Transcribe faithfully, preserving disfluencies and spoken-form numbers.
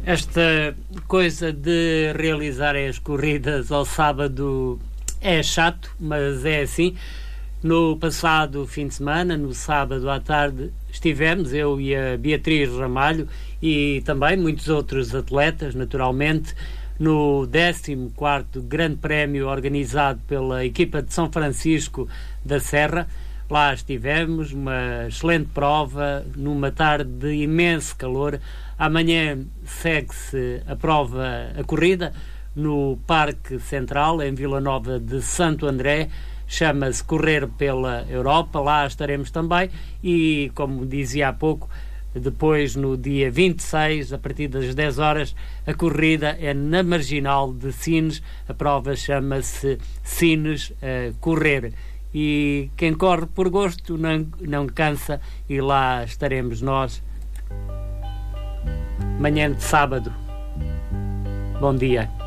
Esta coisa de realizar as corridas ao sábado é chato, mas é assim. No passado fim de semana, no sábado à tarde, estivemos, eu e a Beatriz Ramalho e também muitos outros atletas, naturalmente, no décimo quarto Grande Prémio organizado pela equipa de São Francisco da Serra. Lá estivemos, uma excelente prova, numa tarde de imenso calor. Amanhã segue-se a prova, a corrida, no Parque Central, em Vila Nova de Santo André. Chama-se Correr pela Europa. Lá estaremos também e, como dizia há pouco, depois no dia vinte e seis, a partir das dez horas, a corrida é na Marginal de Sines. A prova chama-se Sines uh, Correr. E quem corre por gosto não, não cansa, e lá estaremos nós manhã de sábado. Bom dia.